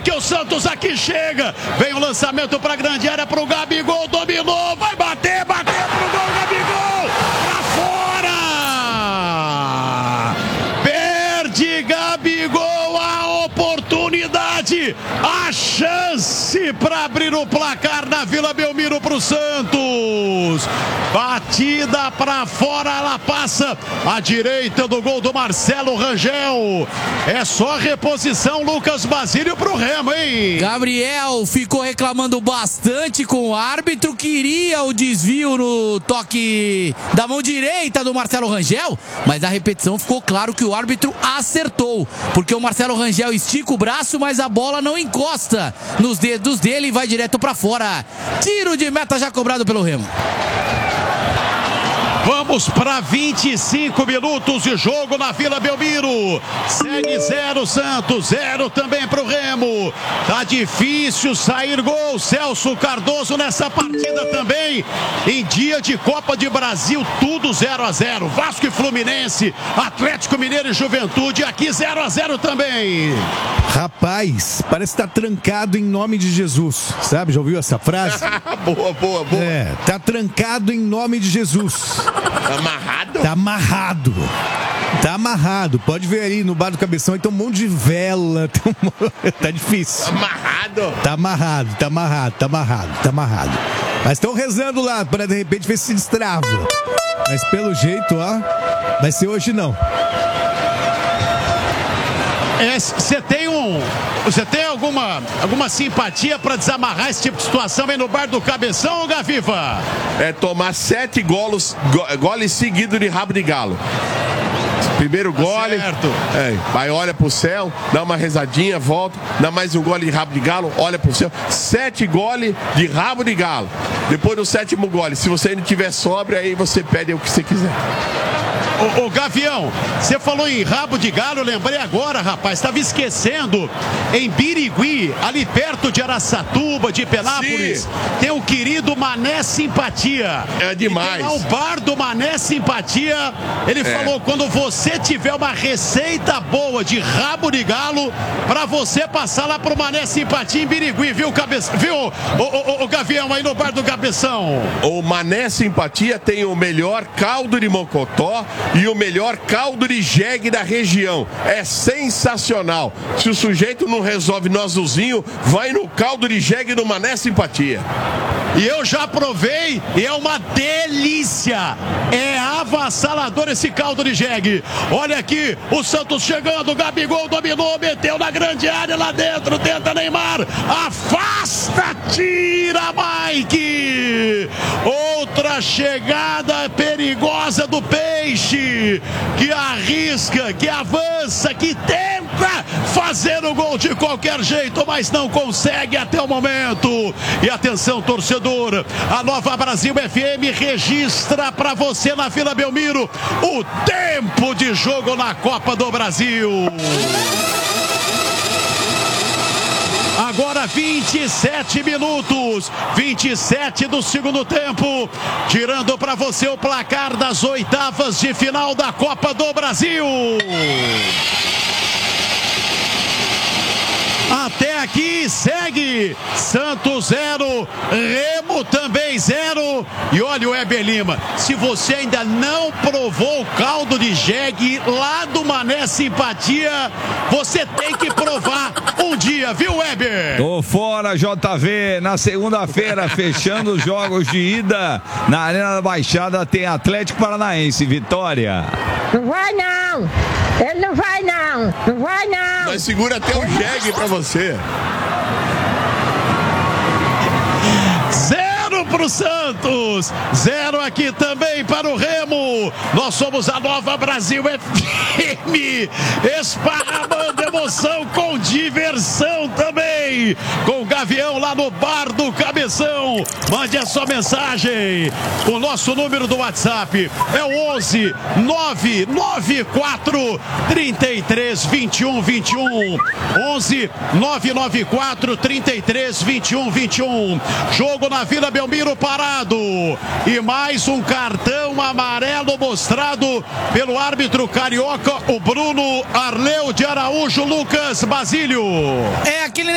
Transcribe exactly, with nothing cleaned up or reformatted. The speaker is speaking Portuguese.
que o Santos aqui chega. Vem o lançamento para a grande área para o Gabigol, dominou, vai bater, bateu pro gol, Gabigol, pra fora. Perde Gabigol a oportunidade, a chance para abrir o placar na Vila Belmiro pro Santos. Batida para fora, ela passa à direita do gol do Marcelo Rangel. É só reposição, Lucas Basílio, pro Remo, hein? Gabriel ficou reclamando bastante com o árbitro, queria o desvio no toque da mão direita do Marcelo Rangel, mas na repetição ficou claro que o árbitro acertou, porque o Marcelo Rangel estica o braço, mas a bola não encosta nos dedos dele e vai direto para fora. Tiro de meta já cobrado pelo Remo. Vamos para vinte e cinco minutos de jogo na Vila Belmiro. Segue zero Santos, zero também para o Remo. Tá difícil sair gol. Celso Cardoso nessa partida também. Em dia de Copa de Brasil, tudo zero a zero. Vasco e Fluminense, Atlético Mineiro e Juventude, aqui zero a zero também. Rapaz, parece que tá trancado em nome de Jesus. Sabe, já ouviu essa frase? Boa, boa, boa. É, tá trancado em nome de Jesus. Amarrado? Tá amarrado. Tá amarrado. Pode ver ali no bar do Cabeção, aí tem um monte de vela. Tem um... Tá difícil. Amarrado? Tá amarrado, tá amarrado, tá amarrado, tá amarrado. Mas estão rezando lá para de repente ver se destrava. Mas pelo jeito, ó, vai ser hoje não. Você tem um, você tem alguma, alguma simpatia para desamarrar esse tipo de situação aí no bar do Cabeção, Gaviva? É tomar sete golos, go, goles seguidos de rabo de galo. Primeiro tá gole, certo. É, aí olha pro céu, dá uma rezadinha, volta, dá mais um gole de rabo de galo, olha pro céu. Sete goles de rabo de galo. Depois do sétimo gole, se você ainda tiver sóbrio, aí você pede o que você quiser. Ô, ô Gavião, você falou em rabo de galo, eu lembrei agora, rapaz, estava esquecendo, em Birigui, ali perto de Araçatuba, de Penápolis, sim, tem o querido Mané Simpatia. É demais. E tem lá o bar do Mané Simpatia, ele é. falou, quando você tiver uma receita boa de rabo de galo, pra você passar lá pro Mané Simpatia em Birigui, viu, cabeça, viu, o, o, o, o Gavião aí no bar do Cabeção? O Mané Simpatia tem o melhor caldo de mocotó e o melhor caldo de jegue da região. É sensacional. Se o sujeito não resolve no azulzinho, vai no caldo de jegue do Mané Simpatia. E eu já provei e é uma delícia. É avassalador esse caldo de jegue. Olha aqui, o Santos chegando, o Gabigol dominou, meteu na grande área lá dentro, tenta Neymar, afasta, tira Mike. Outra chegada perigosa do Peixe, que arrisca, que avança, que tenta fazer o gol de qualquer jeito, mas não consegue até o momento. E atenção, torcedor, a Nova Brasil F M registra para você na Vila Belmiro o tempo de jogo na Copa do Brasil. Agora vinte e sete minutos, vinte e sete do segundo tempo, tirando para você o placar das oitavas de final da Copa do Brasil. Até aqui segue Santos zero, Remo também zero. E olha o Heber Lima, se você ainda não provou o caldo de jegue lá do Mané Simpatia, você tem que provar um dia, viu, Heber? Tô fora, J V. Na segunda-feira, fechando os jogos de ida na Arena da Baixada, tem Atlético Paranaense, Vitória. Não vai não, ele não vai não, não vai não. Mas segura até o jegue pra você. Zero pro Santos, zero aqui também para o Remo. Nós somos a Nova Brasil F M, esparramando emoção com diversão também, com o Gavião lá no bar do Cabeção. Mande a sua mensagem. O nosso número do WhatsApp é o onze nove nove quatro três três dois um dois um, onze nove nove quatro três três dois um dois um. Jogo na Vila Belmiro parado e mais um cartão amarelo mostrado pelo árbitro carioca, o Bruno Arleu de Araújo. Lucas Basílio. É aquele